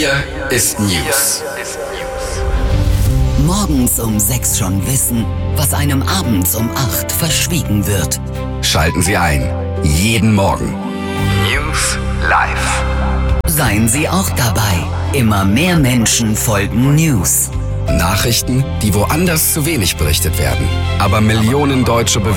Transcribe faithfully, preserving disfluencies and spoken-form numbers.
Hier ist News. Morgens um sechs schon wissen, was einem abends um acht verschwiegen wird. Schalten Sie ein. Jeden Morgen. News live. Seien Sie auch dabei. Immer mehr Menschen folgen News. Nachrichten, die woanders zu wenig berichtet werden. Aber Millionen Deutsche bewegen